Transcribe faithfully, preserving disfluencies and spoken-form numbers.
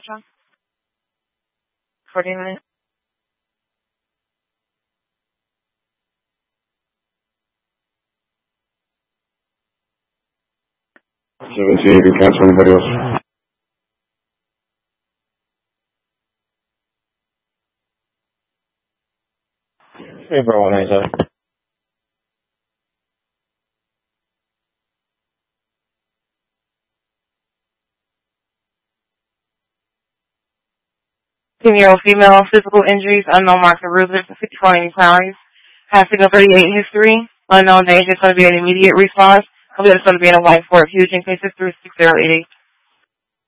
John? fourteen minutes. seventeen, you can cancel anybody else. Hey, bro, one nine seven. Female, female, physical injuries, unknown marker bruises, fifty-four pounds. Passing of thirty-eight history, unknown danger, it's going to be an immediate response. I'm going to be in a white Ford Fusion, case three six zero eight eight.